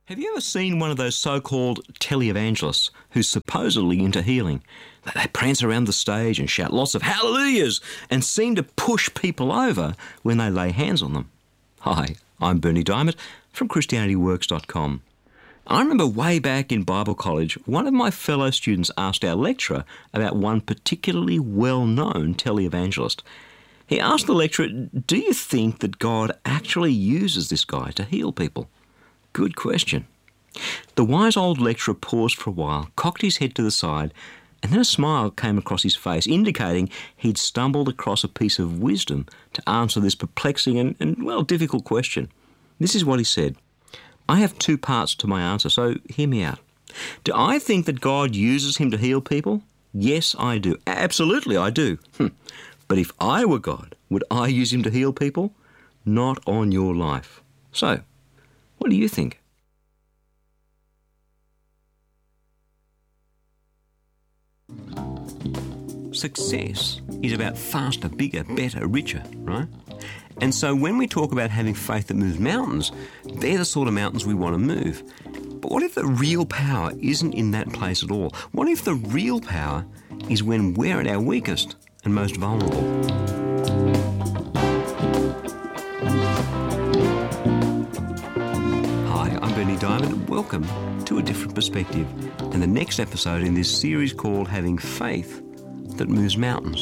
Have you ever seen one of those so-called televangelists who's supposedly into healing? They prance around the stage and shout lots of hallelujahs and seem to push people over when they lay hands on them. Hi, I'm Berni Dymet from ChristianityWorks.com. I remember way back in Bible college, one of my fellow students asked our lecturer about one particularly well-known televangelist. He asked the lecturer, do you think that God actually uses this guy to heal people? Good question. The wise old lecturer paused for a while, cocked his head to the side, and then a smile came across his face, indicating he'd stumbled across a piece of wisdom to answer this perplexing and difficult question. This is what he said. I have two parts to my answer, so hear me out. Do I think that God uses him to heal people? Yes, I do. Absolutely, I do. But if I were God, would I use him to heal people? Not on your life. So, what do you think? Success is about faster, bigger, better, richer, right? And so when we talk about having faith that moves mountains, they're the sort of mountains we want to move. But what if the real power isn't in that place at all? What if the real power is when we're at our weakest and most vulnerable? Hi, I'm Berni Dymet. Welcome to A Different Perspective and the next episode in this series called Having Faith That Moves Mountains.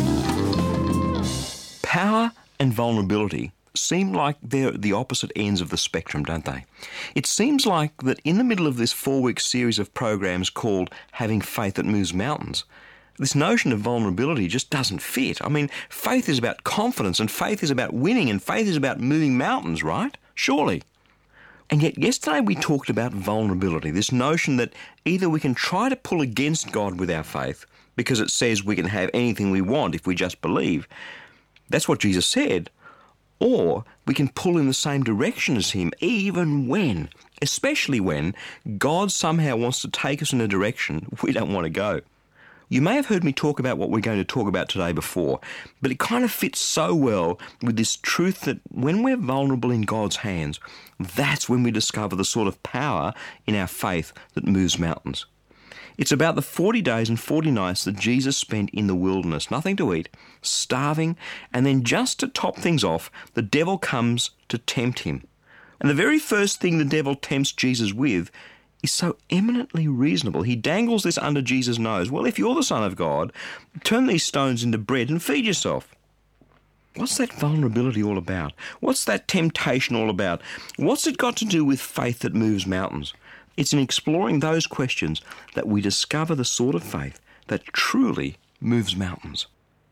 Power and vulnerability seem like they're at the opposite ends of the spectrum, don't they? It seems like that in the middle of this 4-week series of programs called Having Faith That Moves Mountains, this notion of vulnerability just doesn't fit. I mean, faith is about confidence, and faith is about winning, and faith is about moving mountains, right? Surely. And yet yesterday we talked about vulnerability, this notion that either we can try to pull against God with our faith because it says we can have anything we want if we just believe. That's what Jesus said. Or we can pull in the same direction as him, especially when God somehow wants to take us in a direction we don't want to go. You may have heard me talk about what we're going to talk about today before, but it kind of fits so well with this truth that when we're vulnerable in God's hands, that's when we discover the sort of power in our faith that moves mountains. It's about the 40 days and 40 nights that Jesus spent in the wilderness, nothing to eat, starving, and then just to top things off, the devil comes to tempt him. And the very first thing the devil tempts Jesus with is so eminently reasonable. He dangles this under Jesus' nose. Well, if you're the Son of God, turn these stones into bread and feed yourself. What's that vulnerability all about? What's that temptation all about? What's it got to do with faith that moves mountains? It's in exploring those questions that we discover the sort of faith that truly moves mountains.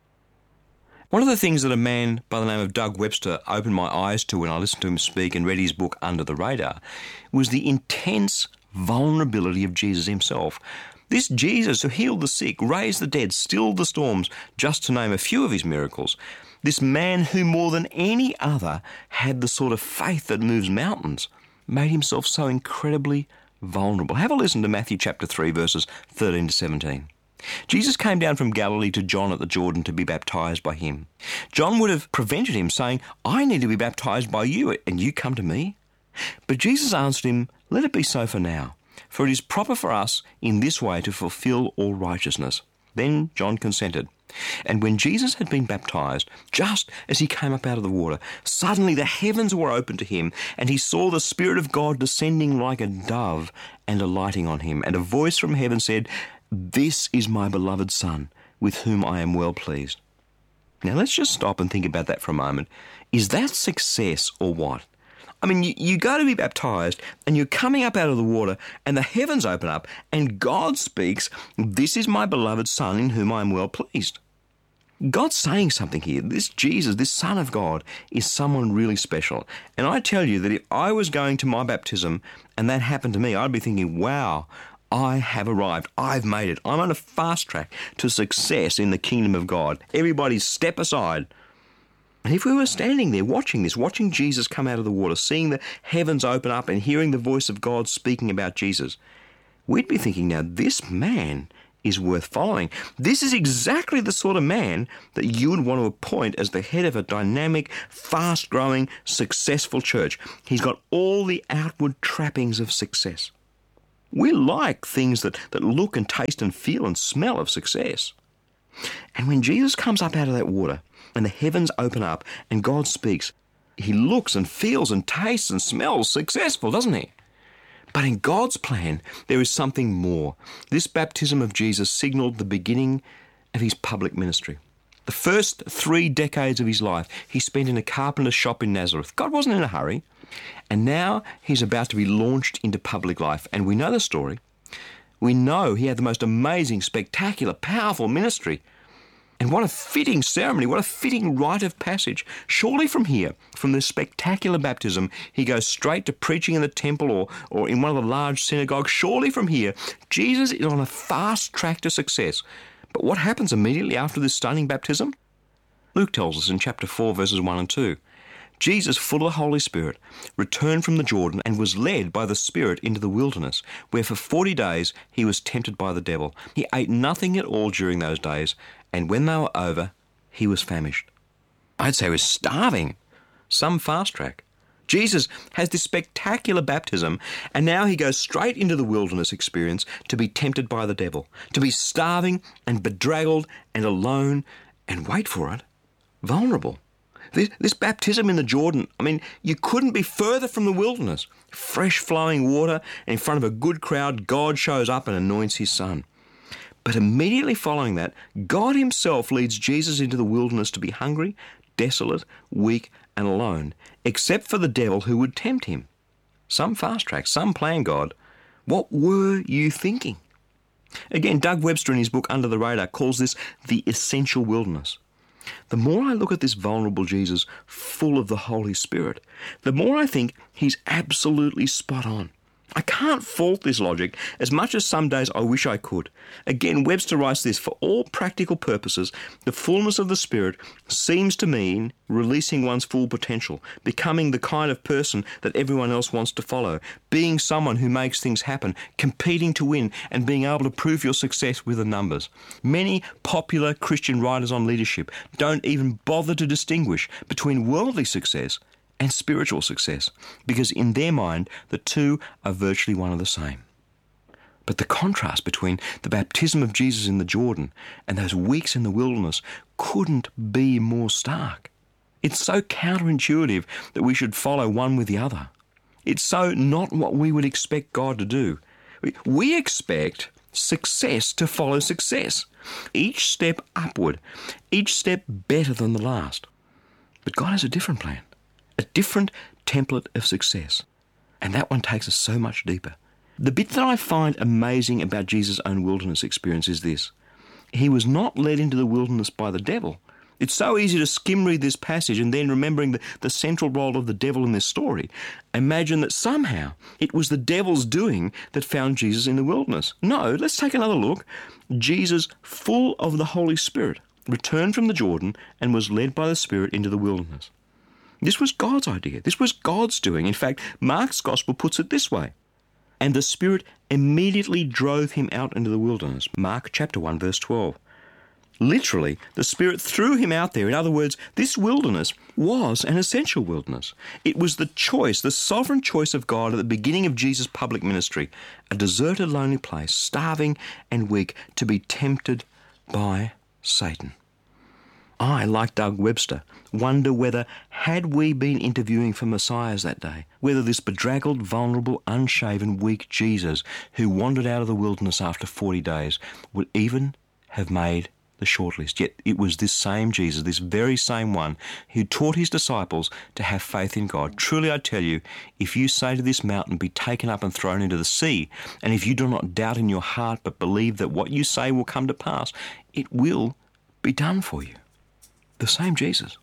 One of the things that a man by the name of Doug Webster opened my eyes to when I listened to him speak and read his book Under the Radar was the intense vulnerability of Jesus himself. This Jesus who healed the sick, raised the dead, stilled the storms, just to name a few of his miracles. This man who more than any other had the sort of faith that moves mountains, made himself so incredibly vulnerable. Have a listen to Matthew chapter 3, verses 13 to 17. Jesus came down from Galilee to John at the Jordan to be baptized by him. John would have prevented him, saying, I need to be baptized by you, and you come to me? But Jesus answered him, let it be so for now, for it is proper for us in this way to fulfill all righteousness. Then John consented. And when Jesus had been baptized, just as he came up out of the water, suddenly the heavens were opened to him, and he saw the Spirit of God descending like a dove and alighting on him. And a voice from heaven said, This is my beloved Son, with whom I am well pleased. Now let's just stop and think about that for a moment. Is that success or what? I mean, you go to be baptized and you're coming up out of the water and the heavens open up and God speaks, This is my beloved Son in whom I am well pleased. God's saying something here. This Jesus, this Son of God, is someone really special. And I tell you that if I was going to my baptism and that happened to me, I'd be thinking, wow, I have arrived. I've made it. I'm on a fast track to success in the kingdom of God. Everybody step aside. And if we were standing there watching this, watching Jesus come out of the water, seeing the heavens open up and hearing the voice of God speaking about Jesus, we'd be thinking, now this man is worth following. This is exactly the sort of man that you would want to appoint as the head of a dynamic, fast-growing, successful church. He's got all the outward trappings of success. We like things that look and taste and feel and smell of success. And when Jesus comes up out of that water and the heavens open up and God speaks, he looks and feels and tastes and smells successful, doesn't he? But in God's plan, there is something more. This baptism of Jesus signaled the beginning of his public ministry. The first 3 decades of his life, he spent in a carpenter's shop in Nazareth. God wasn't in a hurry. And now he's about to be launched into public life. And we know the story. We know he had the most amazing, spectacular, powerful ministry. And what a fitting ceremony, what a fitting rite of passage. Surely from here, from this spectacular baptism, he goes straight to preaching in the temple or in one of the large synagogues. Surely from here, Jesus is on a fast track to success. But what happens immediately after this stunning baptism? Luke tells us in chapter 4, verses 1 and 2. Jesus, full of the Holy Spirit, returned from the Jordan and was led by the Spirit into the wilderness, where for 40 days he was tempted by the devil. He ate nothing at all during those days, and when they were over, he was famished. I'd say he was starving. Some fast track. Jesus has this spectacular baptism, and now he goes straight into the wilderness experience to be tempted by the devil, to be starving and bedraggled and alone and, wait for it, vulnerable. This baptism in the Jordan, you couldn't be further from the wilderness. Fresh flowing water, and in front of a good crowd, God shows up and anoints his son. But immediately following that, God himself leads Jesus into the wilderness to be hungry, desolate, weak, and alone, except for the devil who would tempt him. Some fast track, some plan, God. What were you thinking? Again, Doug Webster in his book Under the Radar calls this the essential wilderness. The more I look at this vulnerable Jesus full of the Holy Spirit, the more I think he's absolutely spot on. I can't fault this logic as much as some days I wish I could. Again, Webster writes this: for all practical purposes, the fullness of the Spirit seems to mean releasing one's full potential, becoming the kind of person that everyone else wants to follow, being someone who makes things happen, competing to win, and being able to prove your success with the numbers. Many popular Christian writers on leadership don't even bother to distinguish between worldly success and spiritual success, because in their mind, the two are virtually one and the same. But the contrast between the baptism of Jesus in the Jordan and those weeks in the wilderness couldn't be more stark. It's so counterintuitive that we should follow one with the other. It's so not what we would expect God to do. We expect success to follow success, each step upward, each step better than the last. But God has a different plan. A different template of success. And that one takes us so much deeper. The bit that I find amazing about Jesus' own wilderness experience is this. He was not led into the wilderness by the devil. It's so easy to skim read this passage and then, remembering the central role of the devil in this story, imagine that somehow it was the devil's doing that found Jesus in the wilderness. No, let's take another look. Jesus, full of the Holy Spirit, returned from the Jordan and was led by the Spirit into the wilderness. This was God's idea. This was God's doing. In fact, Mark's Gospel puts it this way. And the Spirit immediately drove him out into the wilderness. Mark chapter 1, verse 12. Literally, the Spirit threw him out there. In other words, this wilderness was an essential wilderness. It was the choice, the sovereign choice of God at the beginning of Jesus' public ministry, a deserted, lonely place, starving and weak, to be tempted by Satan. I, like Doug Webster, wonder whether, had we been interviewing for messiahs that day, whether this bedraggled, vulnerable, unshaven, weak Jesus who wandered out of the wilderness after 40 days would even have made the shortlist. Yet it was this same Jesus, this very same one, who taught his disciples to have faith in God. Truly I tell you, if you say to this mountain, be taken up and thrown into the sea, and if you do not doubt in your heart but believe that what you say will come to pass, it will be done for you. The same Jesus.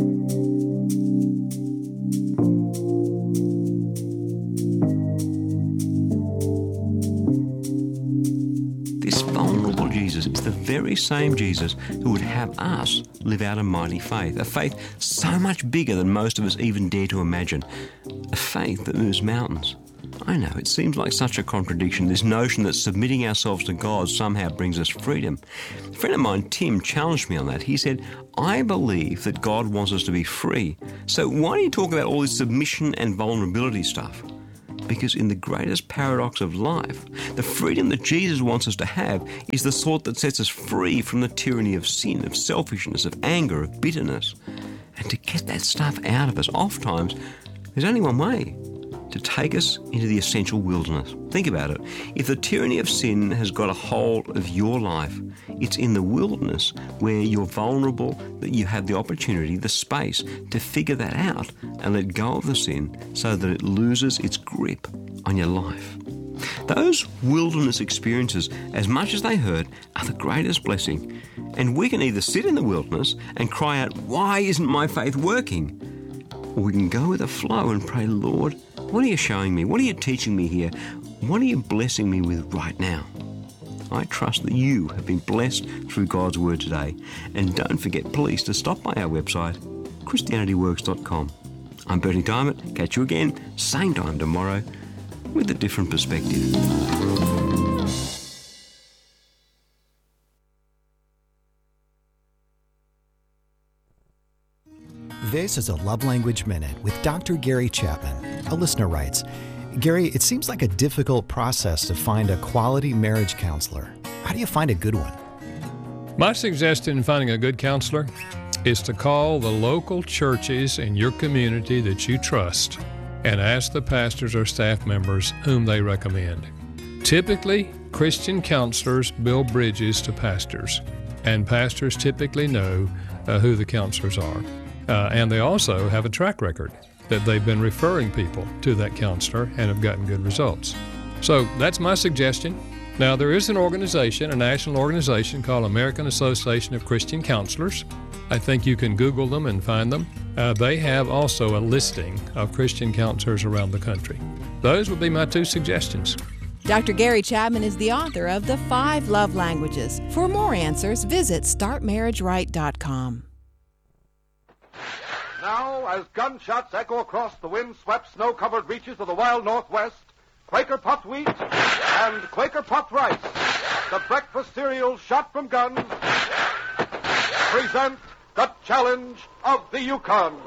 This vulnerable Jesus is the very same Jesus who would have us live out a mighty faith, a faith so much bigger than most of us even dare to imagine, a faith that moves mountains. I know, it seems like such a contradiction, this notion that submitting ourselves to God somehow brings us freedom. A friend of mine, Tim, challenged me on that. He said, I believe that God wants us to be free. So why do you talk about all this submission and vulnerability stuff? Because in the greatest paradox of life, the freedom that Jesus wants us to have is the sort that sets us free from the tyranny of sin, of selfishness, of anger, of bitterness. And to get that stuff out of us, oftentimes, there's only one way: to take us into the essential wilderness. Think about it. If the tyranny of sin has got a hold of your life, it's in the wilderness where you're vulnerable that you have the opportunity, the space to figure that out and let go of the sin so that it loses its grip on your life. Those wilderness experiences, as much as they hurt, are the greatest blessing. And we can either sit in the wilderness and cry out, why isn't my faith working? Or we can go with the flow and pray, Lord, what are you showing me? What are you teaching me here? What are you blessing me with right now? I trust that you have been blessed through God's Word today. And don't forget, please, to stop by our website, ChristianityWorks.com. I'm Bernie Diamond. Catch you again, same time tomorrow, with a different perspective. This is a Love Language Minute with Dr. Gary Chapman. A listener writes, Gary, it seems like a difficult process to find a quality marriage counselor. How do you find a good one? My suggestion in finding a good counselor is to call the local churches in your community that you trust and ask the pastors or staff members whom they recommend. Typically, Christian counselors build bridges to pastors, and pastors typically know who the counselors are. And they also have a track record that they've been referring people to that counselor and have gotten good results. So that's my suggestion. Now, there is an organization, a national organization called American Association of Christian Counselors. I think you can Google them and find them. They have also a listing of Christian counselors around the country. Those would be my two suggestions. Dr. Gary Chapman is the author of The 5 Love Languages. For more answers, visit StartMarriageRight.com. Now, as gunshots echo across the wind-swept, snow-covered reaches of the wild Northwest, Quaker puffed wheat and Quaker puffed rice, the breakfast cereal shot from guns, present the challenge of the Yukon.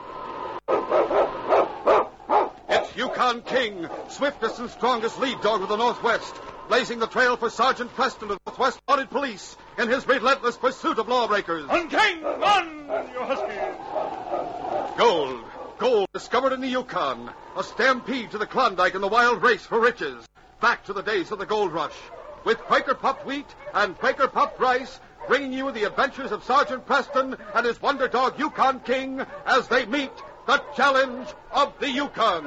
It's Yukon King, swiftest and strongest lead dog of the Northwest, blazing the trail for Sergeant Preston of the Northwest Mounted Police in his relentless pursuit of lawbreakers. On, King! On, you huskies! Gold discovered in the Yukon. A stampede to the Klondike in the wild race for riches. Back to the days of the gold rush. With Quaker puffed wheat and Quaker puffed rice, bringing you the adventures of Sergeant Preston and his wonder dog Yukon King as they meet the challenge of the Yukon.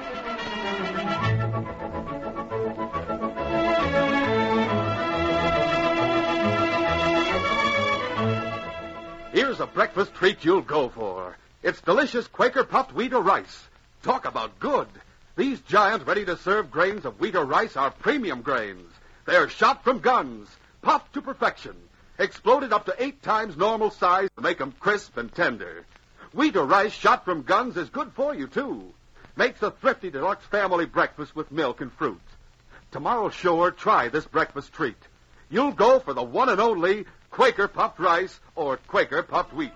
Here's a breakfast treat you'll go for. It's delicious Quaker puffed wheat or rice. Talk about good. These giant, ready-to-serve grains of wheat or rice are premium grains. They're shot from guns, puffed to perfection, exploded up to 8 times normal size to make them crisp and tender. Wheat or rice shot from guns is good for you, too. Makes a thrifty deluxe family breakfast with milk and fruit. Tomorrow, sure, try this breakfast treat. You'll go for the one and only Quaker puffed rice or Quaker puffed wheat.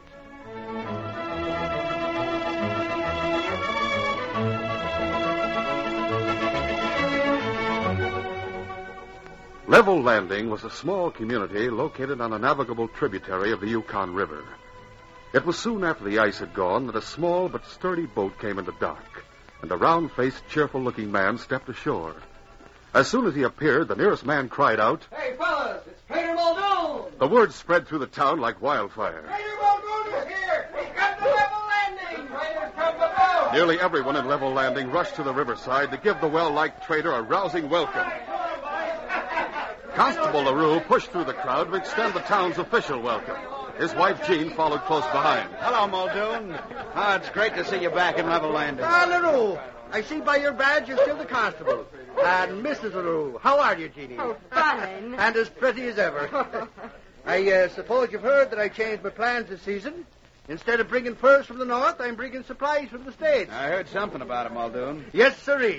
Level Landing was a small community located on a navigable tributary of the Yukon River. It was soon after the ice had gone that a small but sturdy boat came into dock, and a round-faced, cheerful-looking man stepped ashore. As soon as he appeared, the nearest man cried out, "Hey, fellas, it's Trader Muldoon!" The word spread through the town like wildfire. Trader Muldoon is here! He's come to Level Landing! Trader's come to boat! Nearly everyone in Level Landing rushed to the riverside to give the well-liked trader a rousing welcome. Constable LaRue pushed through the crowd to extend the town's official welcome. His wife, Jean, followed close behind. Hello, Muldoon. It's great to see you back in Level Landing. LaRue, I see by your badge you're still the constable. And Mrs. LaRue, how are you, Jeannie? Oh, fine. And as pretty as ever. I suppose you've heard that I changed my plans this season. Instead of bringing furs from the north, I'm bringing supplies from the States. I heard something about it, Muldoon. Yes, sirree.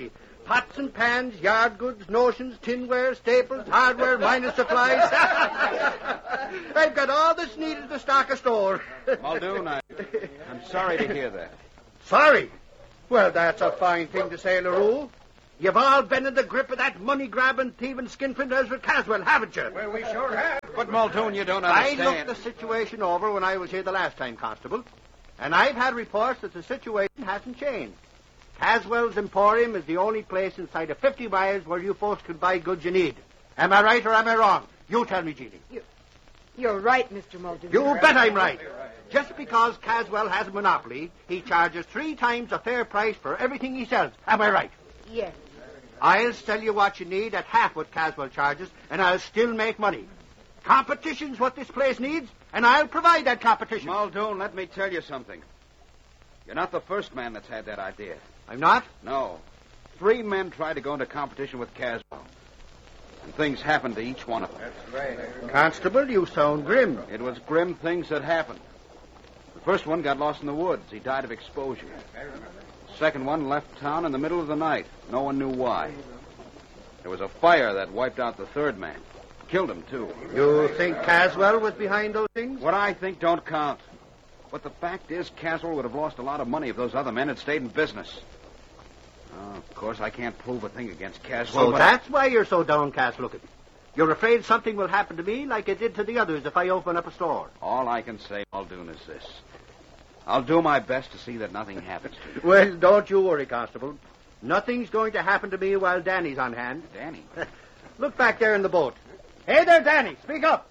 Pots and pans, yard goods, notions, tinware, staples, hardware, minor supplies. I've got all that's needed to stock a store. Muldoon, I'm sorry to hear that. Sorry? Well, that's a fine thing to say, LaRue. You've all been in the grip of that money-grabbing, thieving skinflint Ezra Caswell, haven't you? Well, we sure have. But, Muldoon, you don't I understand. looked the situation over when I was here the last time, Constable, and I've had reports that the situation hasn't changed. Caswell's Emporium is the only place inside of 50 miles where you folks can buy goods you need. Am I right or am I wrong? You tell me, Jeannie. You're right, Mr. Muldoon. You bet I'm right. Just because Caswell has a monopoly, he charges 3 times a fair price for everything he sells. Am I right? Yes. I'll sell you what you need at half what Caswell charges, and I'll still make money. Competition's what this place needs, and I'll provide that competition. Muldoon, let me tell you something. You're not the first man that's had that idea. I'm not? No. 3 men tried to go into competition with Caswell. And things happened to each one of them. That's right. Constable, you sound grim. It was grim things that happened. The first one got lost in the woods. He died of exposure. The second one left town in the middle of the night. No one knew why. There was a fire that wiped out the third man. Killed him, too. You think Caswell was behind those things? What I think don't count. But the fact is, Caswell would have lost a lot of money if those other men had stayed in business. Of course, I can't prove a thing against Caswell. So that's why you're so downcast looking. You're afraid something will happen to me like it did to the others if I open up a store. All I can say, Muldoon, is this. I'll do my best to see that nothing happens to you. Well, don't you worry, Constable. Nothing's going to happen to me while Danny's on hand. Danny? Look back there in the boat. Hey there, Danny. Speak up.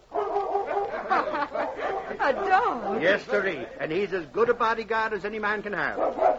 A dog? Yes, sirree. And he's as good a bodyguard as any man can have.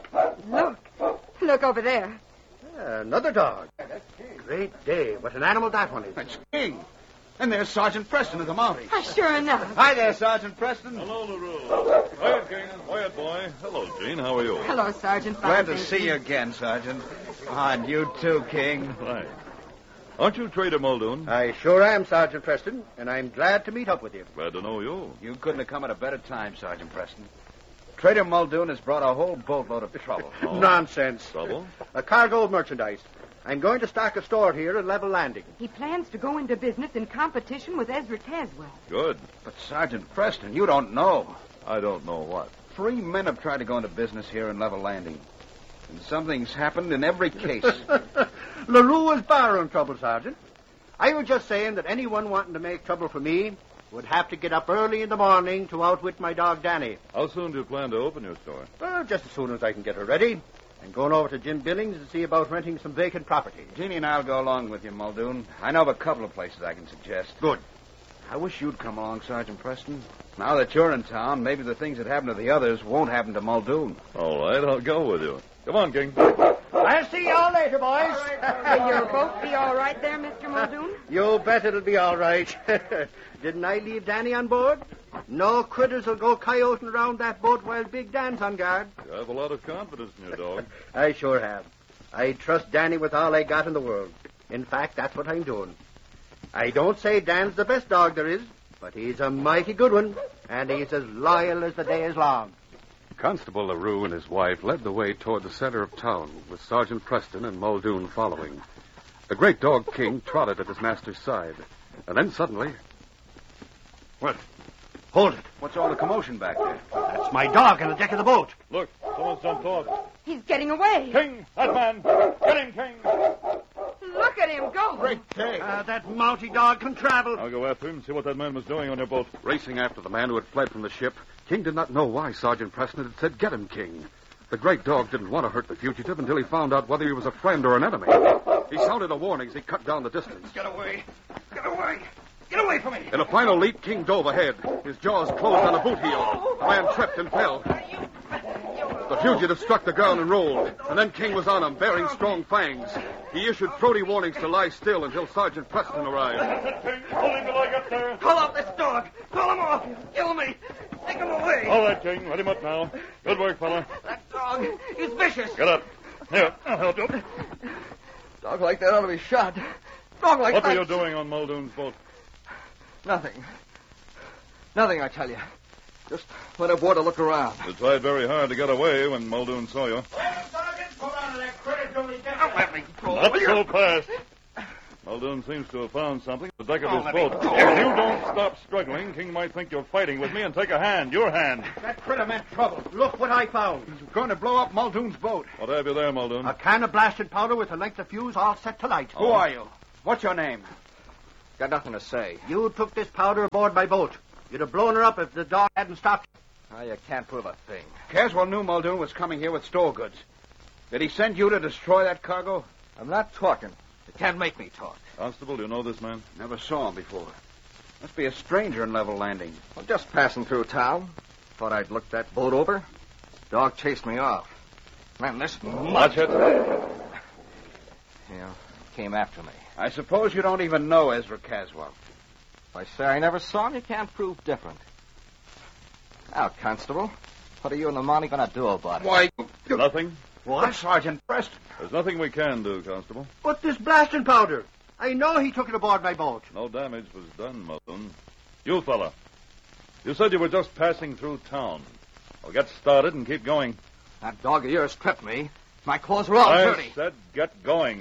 Look over there. Another dog. Great day. What an animal that one is. That's King. And there's Sergeant Preston of the Mounties. Sure enough. Hi there, Sergeant Preston. Hello, LaRue. Quiet, King. Quiet, boy. Hello, Jean. How are you? Hello, Sergeant. Glad to see you again, Sergeant. And you too, King. Right. Aren't you Trader Muldoon? I sure am, Sergeant Preston, and I'm glad to meet up with you. Glad to know you. You couldn't have come at a better time, Sergeant Preston. Trader Muldoon has brought a whole boatload of trouble. Oh. Nonsense. Trouble? A cargo of merchandise. I'm going to stock a store here at Level Landing. He plans to go into business in competition with Ezra Caswell. Good. But, Sergeant Preston, you don't know. I don't know what. 3 men have tried to go into business here in Level Landing. And something's happened in every case. LaRue was borrowing trouble, Sergeant. I was just saying that anyone wanting to make trouble for me would have to get up early in the morning to outwit my dog, Danny. How soon do you plan to open your store? Well, just as soon as I can get her ready. I'm going over to Jim Billings to see about renting some vacant property. Jeannie and I'll go along with you, Muldoon. I know of a couple of places I can suggest. Good. I wish you'd come along, Sergeant Preston. Now that you're in town, maybe the things that happened to the others won't happen to Muldoon. All right, I'll go with you. Come on, King. I'll see y'all later, boys. Will your boat be all right there, Mr. Muldoon? You bet it'll be all right. Didn't I leave Danny on board? No critters will go coyoting around that boat while Big Dan's on guard. You have a lot of confidence in your dog. I sure have. I trust Danny with all I got in the world. In fact, that's what I'm doing. I don't say Dan's the best dog there is, but he's a mighty good one, and he's as loyal as the day is long. Constable LaRue and his wife led the way toward the center of town, with Sergeant Preston and Muldoon following. The great dog King trotted at his master's side. And then suddenly... What? Hold it. What's all the commotion back there? That's my dog on the deck of the boat. Look, someone's jumped off. He's getting away. King, that man. Get him, King. Look at him go. Great day. That mounty dog can travel. I'll go after him and see what that man was doing on your boat. Racing after the man who had fled from the ship, King did not know why Sergeant Preston had said, "Get him, King." The great dog didn't want to hurt the fugitive until he found out whether he was a friend or an enemy. He sounded a warning as he cut down the distance. Get away. Get away. Get away from me. In a final leap, King dove ahead. His jaws closed on a boot heel. The man tripped and fell. The fugitive struck the ground and rolled, and then King was on him, bearing strong fangs. He issued throaty warnings to lie still until Sergeant Preston arrived. That's it, King. Hold him till I get there. Pull off this dog. Pull him off. Kill me. Take him away. All right, King. Let him up now. Good work, fella. That dog is vicious. Get up. Here, I'll help you. Dog like that ought to be shot. Dog like What that. were you doing on Muldoon's boat? Nothing. Nothing, I tell you. Just went aboard to look around. You tried very hard to get away when Muldoon saw you. Well, Sergeant, pull out of that critter till he gets... Don't let me. Not so fast. Muldoon seems to have found something at the deck of his boat. If you don't stop struggling, King might think you're fighting with me and take a hand, your hand. That critter meant trouble. Look what I found. He's going to blow up Muldoon's boat. What have you there, Muldoon? A can of blasted powder with a length of fuse all set to light. Who are you? What's your name? Got nothing to say. You took this powder aboard my boat. You'd have blown her up if the dog hadn't stopped you. Oh, you can't prove a thing. Caswell knew Muldoon was coming here with store goods. Did he send you to destroy that cargo? I'm not talking. You can't make me talk. Constable, do you know this man? Never saw him before. Must be a stranger in Level Landing. Well, just passing through town. Thought I'd look that boat over. Dog chased me off. Man, this Watch it. Yeah, came after me. I suppose you don't even know Ezra Caswell. If I say I never saw him, you can't prove different. Now, Constable, what are you and the Monty going to do about it? Why, Nothing. What? Sergeant Preston. There's nothing we can do, Constable. But this blasting powder. I know he took it aboard my boat. No damage was done, Muldoon. You fella. You said you were just passing through town. Well, get started and keep going. That dog of yours tripped me. My clothes were all I dirty. said get going.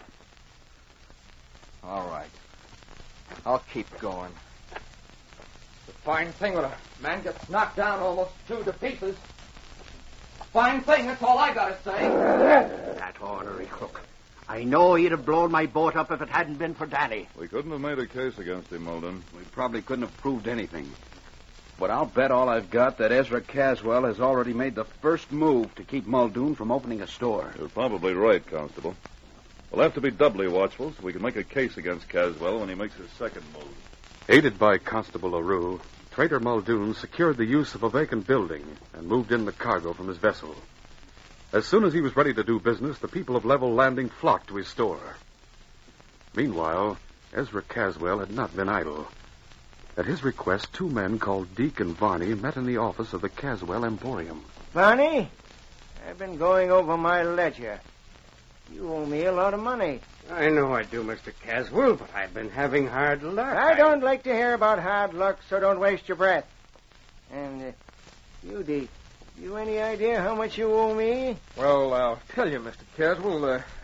All right. I'll keep going. It's a fine thing when a man gets knocked down almost two to pieces. Fine thing, that's all I gotta say. That ornery crook. I know he'd have blown my boat up if it hadn't been for Danny. We couldn't have made a case against him, Muldoon. We probably couldn't have proved anything. But I'll bet all I've got that Ezra Caswell has already made the first move to keep Muldoon from opening a store. You're probably right, Constable. We'll have to be doubly watchful so we can make a case against Caswell when he makes his second move. Aided by Constable LaRue, Trader Muldoon secured the use of a vacant building and moved in the cargo from his vessel. As soon as he was ready to do business, the people of Level Landing flocked to his store. Meanwhile, Ezra Caswell had not been idle. At his request, two men called Deke and Varney met in the office of the Caswell Emporium. Varney, I've been going over my ledger. You owe me a lot of money. I know I do, Mr. Caswell, but I've been having hard luck. I don't like to hear about hard luck, so don't waste your breath. And you, Deke, you any idea how much you owe me? Well, I'll tell you, Mr. Caswell.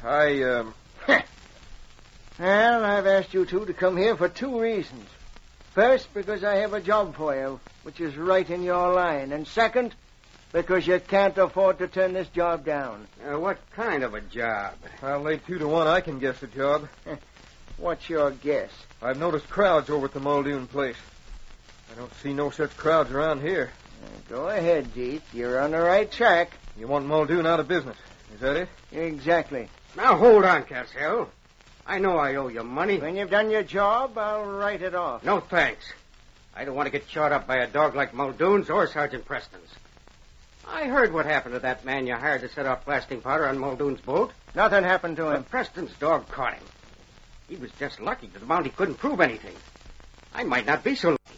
Well, I've asked you two to come here for two reasons. First, because I have a job for you, which is right in your line. And second, because you can't afford to turn this job down. What kind of a job? I'll lay 2 to 1 I can guess the job. What's your guess? I've noticed crowds over at the Muldoon place. I don't see no such crowds around here. Go ahead, Deke. You're on the right track. You want Muldoon out of business. Is that it? Exactly. Now, hold on, Caswell. I know I owe you money. When you've done your job, I'll write it off. No, thanks. I don't want to get shot up by a dog like Muldoon's or Sergeant Preston's. I heard what happened to that man you hired to set off blasting powder on Muldoon's boat. Nothing happened to him. But Preston's dog caught him. He was just lucky that the Mountie couldn't prove anything. I might not be so lucky.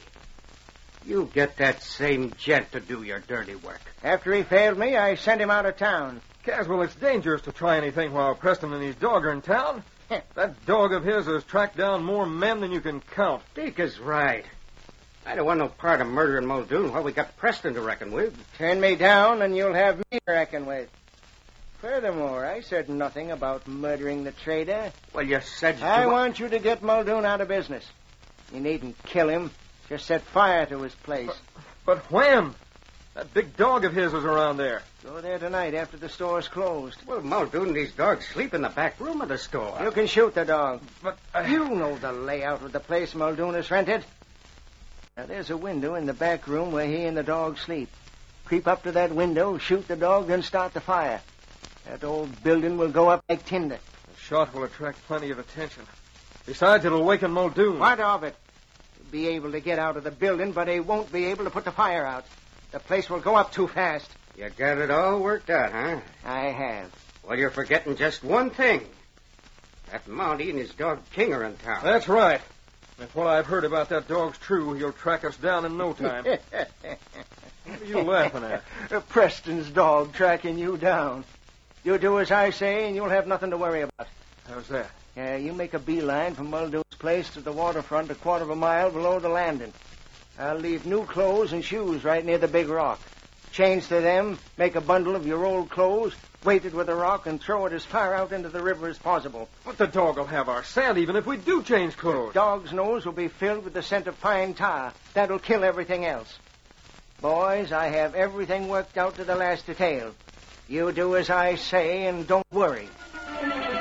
You get that same gent to do your dirty work. After he failed me, I sent him out of town. Caswell, it's dangerous to try anything while Preston and his dog are in town. That dog of his has tracked down more men than you can count. Deke is right. I don't want no part of murdering Muldoon while we got Preston to reckon with. Turn me down and you'll have me to reckon with. Furthermore, I said nothing about murdering the trader. Well, you said... I want you to get Muldoon out of business. You needn't kill him. Just set fire to his place. But when? That big dog of his is around there. Go there tonight after the store's closed. Well, Muldoon and his dog sleep in the back room of the store. You can shoot the dog. But you know the layout of the place Muldoon has rented. Now, there's a window in the back room where he and the dog sleep. Creep up to that window, shoot the dog, then start the fire. That old building will go up like tinder. The shot will attract plenty of attention. Besides, it'll waken Muldoon. What of it? He'll be able to get out of the building, but he won't be able to put the fire out. The place will go up too fast. You got it all worked out, huh? I have. Well, you're forgetting just one thing. That Mountie and his dog King are in town. That's right. If what I've heard about that dog's true, he'll track us down in no time. What are you laughing at? Preston's dog tracking you down. You do as I say, and you'll have nothing to worry about. How's that? You make a beeline from Muldoon's place to the waterfront 1/4 of a mile below the landing. I'll leave new clothes and shoes right near the big rock. Change to them, make a bundle of your old clothes, weight it with a rock, and throw it as far out into the river as possible. But the dog will have our scent even if we do change clothes. The dog's nose will be filled with the scent of pine tar. That'll kill everything else. Boys, I have everything worked out to the last detail. You do as I say and don't worry.